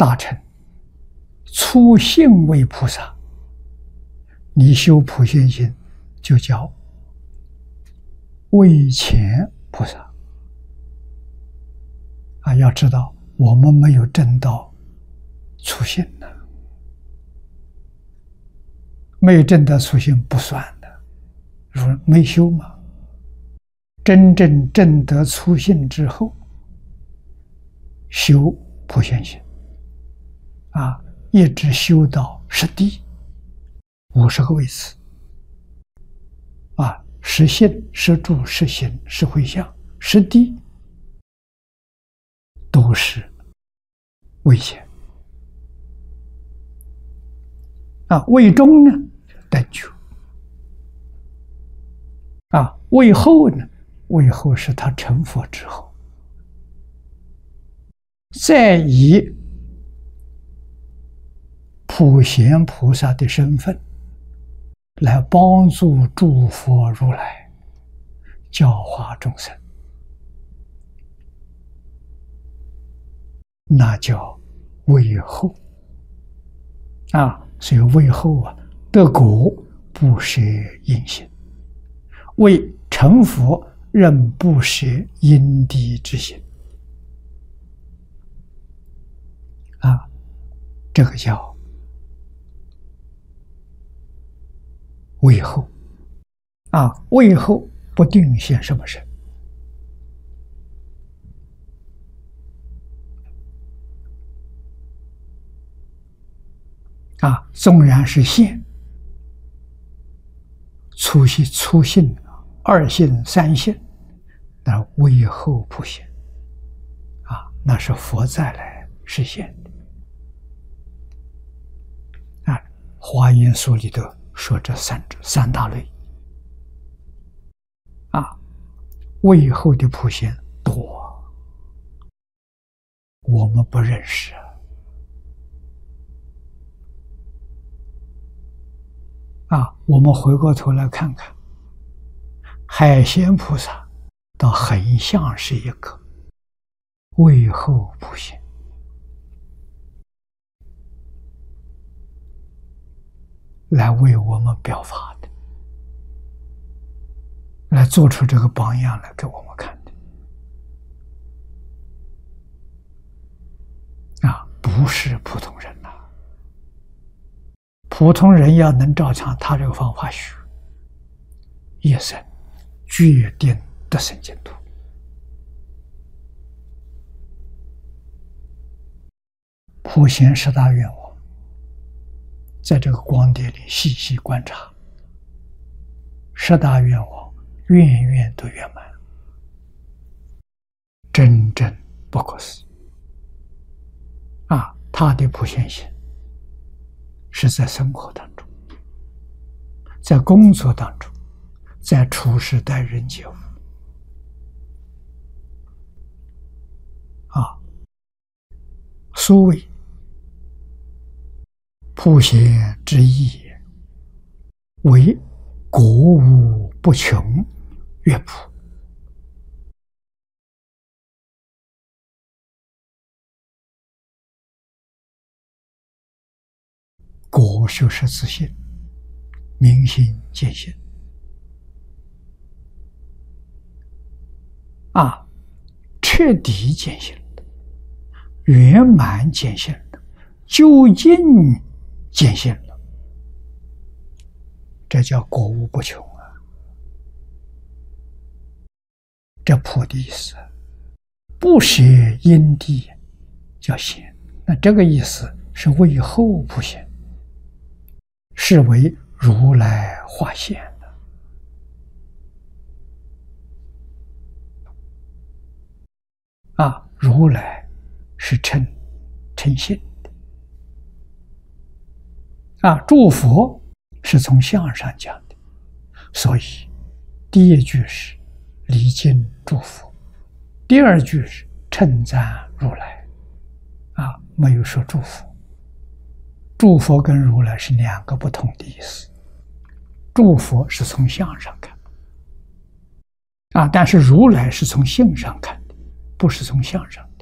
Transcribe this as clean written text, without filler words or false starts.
大乘初信为菩萨，你修普贤行就叫为前菩萨。要知道我们没有证到初信的，没有证到初信不算的，说没修嘛。真正证得初信之后，修普贤行，一直修到十地，50个位次，十信、十住、十行、十回向、十地，都是位前。位中呢，等觉。位后呢，位后是他成佛之后，再以普贤菩萨的身份来帮助诸佛如来教化众生，那叫位后。所以位后得果不舍因行，为成佛仍不舍因地之行。这个叫位后。位后不定现什么身。纵然是现，初信、二信、三信，那位后普现，那是佛再来实现的。华严书里头说这三大类，位后的普现多，我们不认识。我们回过头来看看，海鲜菩萨到很像是一个位后普现，来为我们表法的，来做出这个榜样来给我们看的。不是普通人呐。普通人要能照常他这个方法学，一生决定得生净土。普贤十大愿望，在这个光碟里细细观察，十大愿望愿愿都圆满，真正不可思议。他的普贤行是在生活当中，在工作当中，在处事待人接物。所谓普贤之意，为果无不穷乐普。果就是自信，明心见性。彻底见性的，圆满见性的，究竟见性了，这叫果无不穷这普的意思，不舍因地叫显。那这个意思是为后普显，是为如来化现的。如来是称性的。诸佛是从相上讲的，所以第一句是礼敬诸佛，第二句是称赞如来。没有说诸佛。诸佛跟如来是两个不同的意思。诸佛是从相上看，但是如来是从性上看的，不是从相上看。